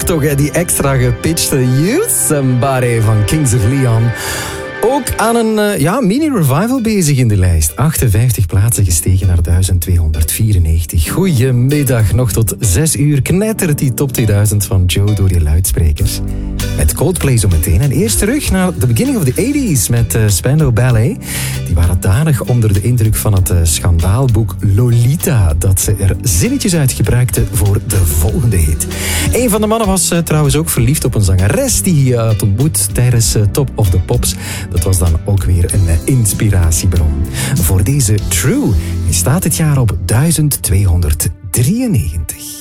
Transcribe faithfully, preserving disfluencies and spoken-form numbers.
Ook toch, hè, die extra gepitchte You Somebody van Kings of Leon. Ook aan een uh, ja, mini-revival bezig in de lijst. achtenvijftig plaatsen gestegen naar duizend tweehonderdvierennegentig. Goedemiddag, nog tot zes uur knettert die top tweeduizend van Joe door je luidsprekers. Met Coldplay zo meteen. En eerst terug naar the beginning of the eighties met uh, Spandau Ballet. Die waren danig onder de indruk van het uh, schandaalboek Lolita, dat ze er zinnetjes uit gebruikten voor de volgende hit. Een van de mannen was uh, trouwens ook verliefd op een zangeres die hij had ontmoet tijdens uh, Top of the Pops. Dat was dan ook weer een uh, inspiratiebron. Voor deze True staat het jaar op duizend tweehonderddrieënnegentig.